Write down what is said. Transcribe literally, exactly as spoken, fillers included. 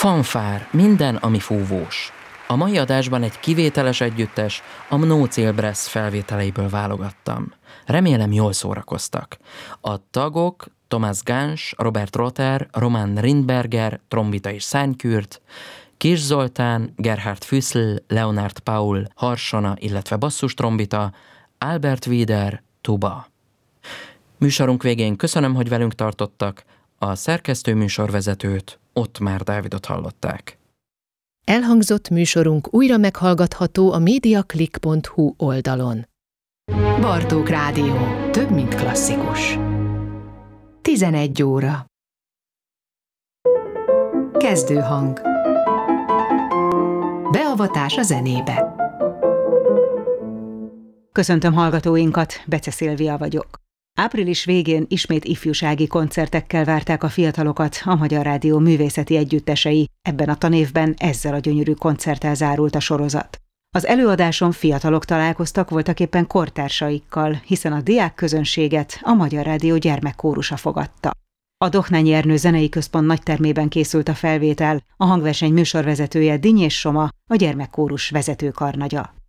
Fanfár, minden, ami fúvós. A mai adásban egy kivételes együttes, a Mno Célbresz felvételeiből válogattam. Remélem jól szórakoztak. A tagok Thomas Gans, Robert Rother, Roman Rindberger, trombita és szánykürt, Kis Zoltán, Gerhard Füssl, Leonard Paul, harsona, illetve basszus trombita, Albert Wider, tuba. Műsorunk végén köszönöm, hogy velünk tartottak, a szerkesztő műsorvezetőt, Ottmár Dávidot hallották. Elhangzott műsorunk újra meghallgatható a mediaclick pont hu oldalon. Bartók Rádió. Több, mint klasszikus. tizenegy óra. Kezdőhang. Beavatás a zenébe. Köszöntöm hallgatóinkat, Bece Szilvia vagyok. Április végén ismét ifjúsági koncertekkel várták a fiatalokat a Magyar Rádió művészeti együttesei, ebben a tanévben ezzel a gyönyörű koncerttel zárult a sorozat. Az előadáson fiatalok találkoztak voltaképpen kortársaikkal, hiszen a diákközönséget a Magyar Rádió gyermekkórusa fogadta. A Dohnányi Ernő Zenei Központ nagytermében készült a felvétel, a hangverseny műsorvezetője Dinyés Soma, a gyermekkórus vezetőkarnagya.